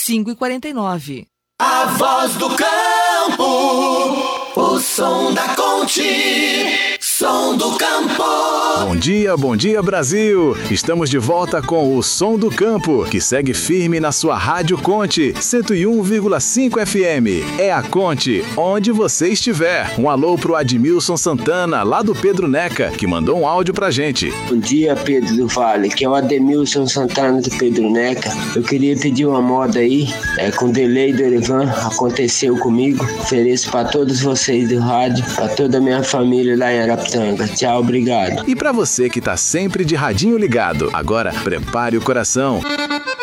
5h49. A voz do campo, o som da Conte, som do campo. Bom dia Brasil! Estamos de volta com o Som do Campo, que segue firme na sua Rádio Conte, 101,5 FM. É a Conte, onde você estiver. Um alô pro Admilson Santana, lá do Pedro Neca, que mandou um áudio pra gente. Bom dia, Pedro do Vale, que é o Admilson Santana do Pedro Neca. Eu queria pedir uma moda aí, com delay do Erivan, aconteceu comigo. Ofereço pra todos vocês do rádio, pra toda a minha família lá em Araputanga. Tchau, obrigado. E pra você que tá sempre de radinho ligado, agora prepare o coração.